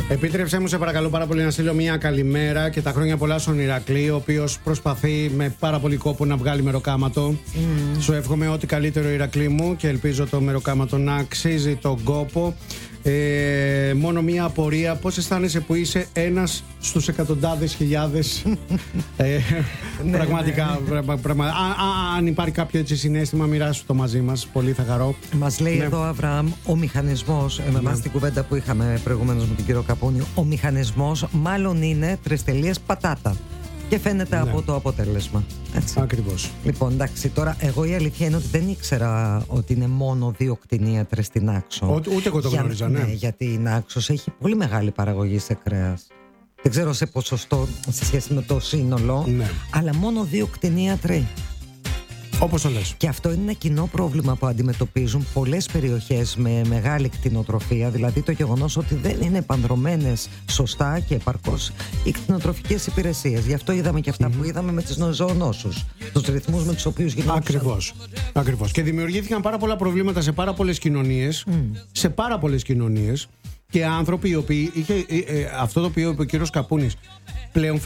Επιτρέψτε μου, σε παρακαλώ πάρα πολύ, να στείλω μια καλημέρα και τα χρόνια πολλά στον Ηρακλή, ο οποίος προσπαθεί με πάρα πολύ κόπο να βγάλει μεροκάματο. Σου εύχομαι ό,τι καλύτερο, Ηρακλή μου, και ελπίζω το μεροκάματο να αξίζει τον κόπο. Μόνο μια απορία: πώς αισθάνεσαι που είσαι ένας στους εκατοντάδες χιλιάδες? Πραγματικά. Αν υπάρχει κάποιο έτσι συναίσθημα, μοιράσου το μαζί μας. Πολύ θα χαρώ. Μας λέει εδώ Αβραάμ, ο μηχανισμός, με βάση την κουβέντα που είχαμε προηγουμένως με τον κύριο Καπούνη, ο μηχανισμός μάλλον είναι 3 πατάτα. Και φαίνεται από το αποτέλεσμα. Έτσι. Ακριβώς. Λοιπόν, εντάξει, τώρα εγώ η αλήθεια είναι ότι δεν ήξερα ότι είναι μόνο 2 κτηνίατρες στην Άξο. Ούτε εγώ το γνώριζα, ναι. Γιατί η Άξος έχει πολύ μεγάλη παραγωγή σε κρέας. Δεν ξέρω σε ποσοστό σε σχέση με το σύνολο, ναι. Αλλά μόνο 2 κτηνίατροι. Όπως το λες. Και αυτό είναι ένα κοινό πρόβλημα που αντιμετωπίζουν πολλές περιοχές με μεγάλη κτηνοτροφία. Δηλαδή το γεγονός ότι δεν είναι επανδρωμένες σωστά και επαρκώς οι κτηνοτροφικές υπηρεσίες. Γι' αυτό είδαμε και αυτά που είδαμε με τις ζωονόσους, τους ρυθμούς με τους οποίους γινόταν. Ακριβώς. Και δημιουργήθηκαν πάρα πολλά προβλήματα σε πάρα πολλές κοινωνίες. Σε πάρα πολλές κοινωνίες. Και άνθρωποι οι οποίοι. Αυτό το οποίο είπε ο κύριος Καπούνης. Πλέον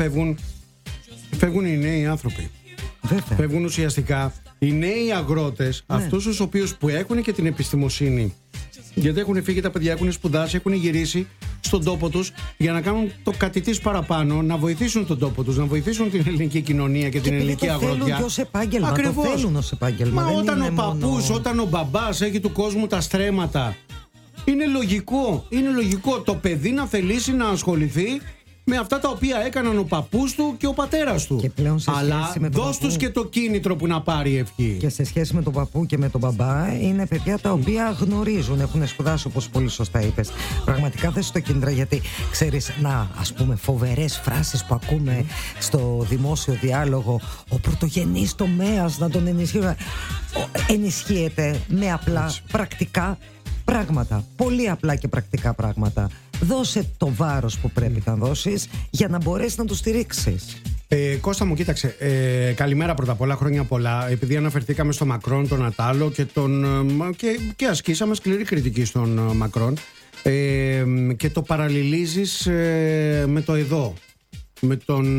φεύγουν οι νέοι άνθρωποι. Βέβαια. Φεύγουν ουσιαστικά οι νέοι αγρότες, ναι. Αυτούς τους οποίους που έχουν και την επιστημοσύνη, γιατί έχουν φύγει τα παιδιά, έχουν σπουδάσει, έχουν γυρίσει στον τόπο τους για να κάνουν το κάτι της παραπάνω, να βοηθήσουν τον τόπο τους, να βοηθήσουν την ελληνική κοινωνία και την ελληνική αγροτιά. Θέλουν και ως επάγγελμα. Ακριβώς. Το θέλουν ως επάγγελμα. Μα δεν όταν ο παππούς, όταν ο μπαμπάς έχει του κόσμου τα στρέμματα, είναι λογικό το παιδί να θελήσει να ασχοληθεί με αυτά τα οποία έκαναν ο παππούς του και ο πατέρας του. Αλλά δώσ' τους και το κίνητρο που να πάρει ευχή. Και σε σχέση με τον παππού και με τον μπαμπά, είναι παιδιά τα οποία γνωρίζουν, έχουν σπουδάσει, όπως πολύ σωστά είπες. Πραγματικά θες το κίνητρο, γιατί ξέρεις, ας πούμε, φοβερές φράσεις που ακούμε στο δημόσιο διάλογο. Ο πρωτογενής τομέας να τον ενισχύει. Ενισχύεται με απλά πρακτικά πράγματα. Πολύ απλά και πρακτικά πράγματα. Δώσε το βάρος που πρέπει να δώσεις για να μπορέσεις να το στηρίξεις. Κώστα μου, κοίταξε. Καλημέρα πρώτα απ' όλα, χρόνια πολλά. Επειδή αναφερθήκαμε στο Μακρόν, τον Ατάλο και ασκήσαμε σκληρή κριτική στον Μακρόν, και το παραλληλίζεις με το εδώ. Με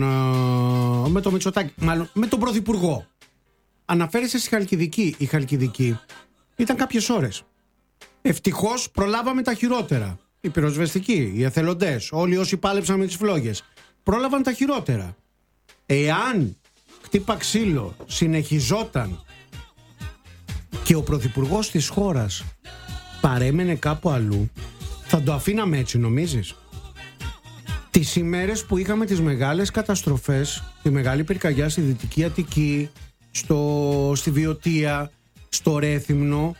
το Μητσοτάκη, μάλλον με τον Πρωθυπουργό. Αναφέρεσαι στη Χαλκιδική. Η Χαλκιδική ήταν κάποιες ώρες. Ευτυχώς προλάβαμε τα χειρότερα. Οι πυροσβεστικοί, οι εθελοντές, όλοι όσοι πάλεψαν με τις φλόγες, πρόλαβαν τα χειρότερα. Εάν χτύπα ξύλο συνεχιζόταν και ο πρωθυπουργός της χώρας παρέμενε κάπου αλλού, θα το αφήναμε έτσι, νομίζεις? Τις ημέρες που είχαμε τις μεγάλες καταστροφές, τη μεγάλη πυρκαγιά στη Δυτική Αττική, στη Βιωτία, στο Ρέθυμνο,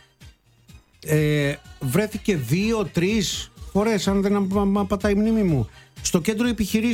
βρέθηκε 2-3 φορές, αν δεν πατάει η μνήμη μου, στο κέντρο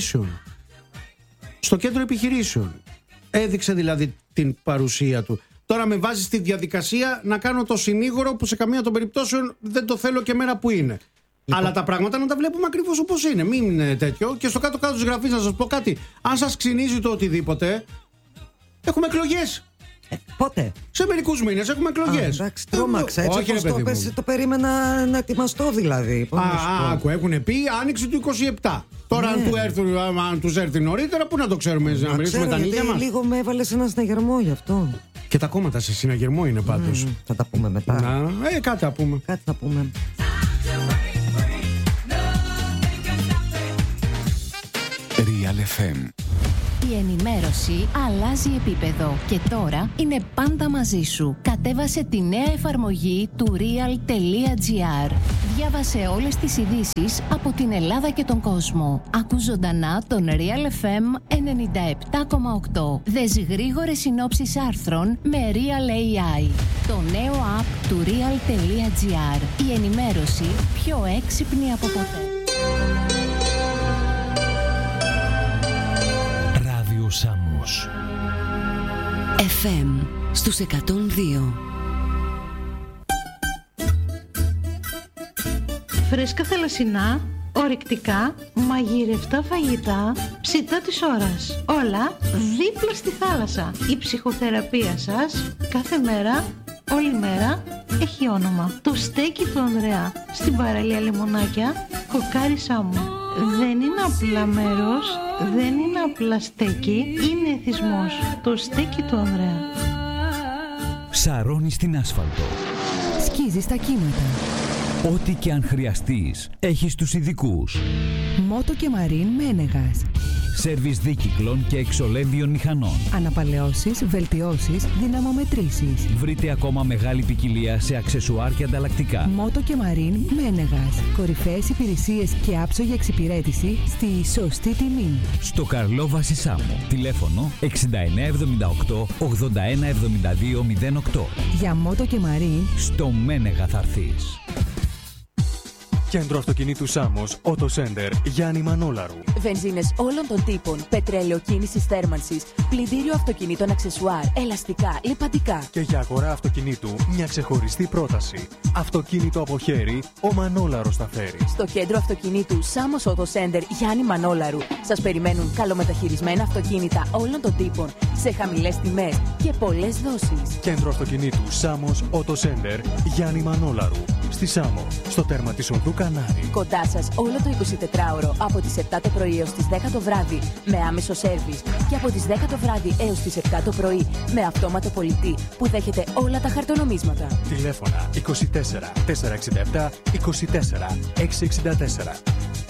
επιχειρήσεων. Έδειξε δηλαδή την παρουσία του. Τώρα με βάζει στη διαδικασία να κάνω το συνήγορο που σε καμία των περιπτώσεων δεν το θέλω και μέρα που είναι. Αλλά τα πράγματα να τα βλέπουμε ακριβώς όπως είναι. Μην είναι τέτοιο. Και στο κάτω-κάτω της γραφής να σας πω κάτι. Αν σας ξυνίζει το οτιδήποτε, έχουμε εκλογές. Πότε? Σε μερικούς μήνες έχουμε εκλογές. Εντάξει, τρόμαξα. Έτσι όπως το περίμενα να ετοιμαστώ δηλαδή. Άκου, έχουν πει άνοιξη του 27. Τώρα αν τους έρθει νωρίτερα, πού να το ξέρουμε, να μιλήσουμε τα νύχια μας? Λίγο με έβαλες ένα συναγερμό γι' αυτό. Και τα κόμματα σε συναγερμό είναι πάντως. Θα τα πούμε μετά. Κάτι θα πούμε. Real FM. Η ενημέρωση αλλάζει επίπεδο και τώρα είναι πάντα μαζί σου. Κατέβασε τη νέα εφαρμογή του real.gr. Διάβασε όλες τις ειδήσεις από την Ελλάδα και τον κόσμο. Ακού ζωντανά τον Real FM 97,8. Δες γρήγορες συνόψεις άρθρων με Real AI. Το νέο app του real.gr. Η ενημέρωση πιο έξυπνη από ποτέ. Σάμος FM στους 102. Φρέσκα θαλασσινά, ορεικτικά, μαγειρευτά φαγητά, ψητά της ώρας. Όλα δίπλα στη θάλασσα. Η ψυχοθεραπεία σας κάθε μέρα, όλη μέρα έχει όνομα. Το στέκι του Ανδρέα στην παραλία Λεμονάκια, Κοκάρι Σάμου. δεν είναι απλά μέρος, δεν είναι απλά στέκι, είναι εθισμός. Το στέκι του Ανδρέα. Σαρώνει στην άσφαλτο. Σκίζεις τα κύματα. Ό,τι και αν χρειαστείς, έχεις τους ειδικούς. Μότο και Μαρίν Μένεγας. Σέρβις δίκυκλων και εξολέμβιων μηχανών. Αναπαλαιώσεις, βελτιώσεις, δυναμομετρήσεις. Βρείτε ακόμα μεγάλη ποικιλία σε αξεσουάρ και ανταλλακτικά. Μότο και Μαρίν Μένεγας. Κορυφαίες υπηρεσίες και άψογη εξυπηρέτηση στη σωστή τιμή. Στο Καρλόβαση Σάμο. Τηλέφωνο 6978 8172 08. Για Μότο και Μαρίν Στο Μένεγα θα έρθεις. Κέντρο αυτοκινήτου Σάμος, Auto Center, Γιάννη Μανόλαρου. Βενζίνες όλων των τύπων, πετρέλαιο κίνησης θέρμανσης, πλυντήριο αυτοκινήτων αξεσουάρ, ελαστικά, λιπαντικά. Και για αγορά αυτοκινήτου, μια ξεχωριστή πρόταση. Αυτοκίνητο από χέρι, ο Μανόλαρος θα φέρει. Στο κέντρο αυτοκινήτου Σάμος Auto Center, Γιάννη Μανόλαρου, σας περιμένουν καλομεταχειρισμένα αυτοκίνητα όλων των τύπων, σε χαμηλές τιμές και πολλές δόσεις. Κέντρο αυτοκινήτου Σάμος Auto Center, Γιάννη Μανόλαρου. Στη Σάμο, στο τέρμα της οδού Κανάρη. Κοντά σας όλο το 24ωρο από τις 7 το πρωί έως τις 10 το βράδυ με άμεσο σέρβις και από τις 10 το βράδυ έως τις 7 το πρωί με αυτόματο πολιτή που δέχεται όλα τα χαρτονομίσματα. Τηλέφωνα 24 467 24 664.